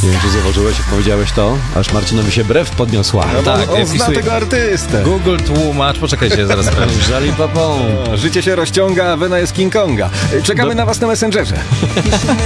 Nie wiem, czy zauważyłeś, jak powiedziałeś to, aż Marcinowi się brew podniosła. No, Tak, on zna wpisuję- tego artystę. Google tłumacz, poczekajcie, zaraz sprawdzę. Żali papą. Życie się rozciąga, a wena jest King Konga. Czekamy na was na Messengerze.